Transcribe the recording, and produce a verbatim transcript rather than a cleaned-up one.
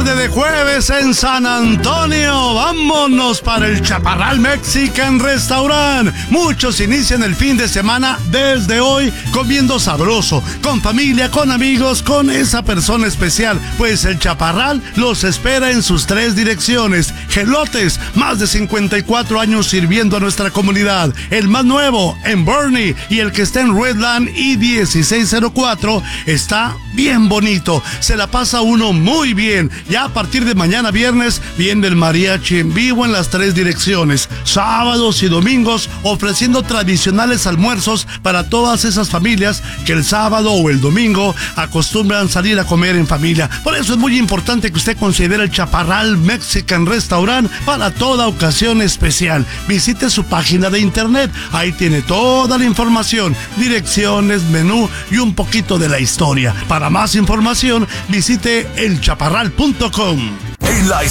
tarde de jueves en San Antonio. Vámonos para el Chaparral Mexican Restaurant. Muchos inician el fin de semana desde hoy comiendo sabroso, con familia, con amigos, con esa persona especial. Pues el Chaparral los espera en sus tres direcciones. Gelotes, más de cincuenta y cuatro años sirviendo a nuestra comunidad. El más nuevo en Bernie y el que está en Redland y dieciséis cero cuatro está bien bonito. Se la pasa uno muy bien. Ya a partir de mañana viernes viene el mariachi en vivo en las tres direcciones. Sábados y domingos ofreciendo tradicionales almuerzos para todas esas familias que el sábado o el domingo acostumbran salir a comer en familia. Por eso es muy importante que usted considere el Chaparral Mexican Restaurant para toda ocasión especial. Visite su página de internet. Ahí tiene toda la información, direcciones, menú y un poquito de la historia. Para más información, visite el chaparral punto com. En la